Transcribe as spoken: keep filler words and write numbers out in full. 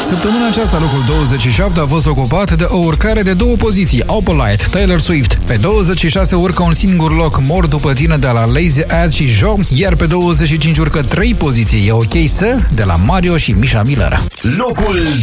Săptămâna aceasta, locul douăzeci și șapte a fost ocupat de o urcare de două poziții. Opalite, Taylor Swift. Pe douăzeci și șase urcă un singur loc, Mor după tine de la Lazy Ed și Jo, iar pe douăzeci și cinci urcă trei poziții. E ok să? De la Mario și Misha Miller. Locul